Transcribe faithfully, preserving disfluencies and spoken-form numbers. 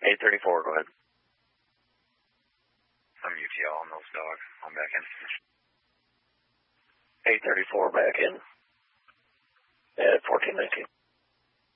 eight thirty-four, go ahead. I'm U T L on those dogs. I'm back in. eight thirty-four, back in. At fourteen nineteen.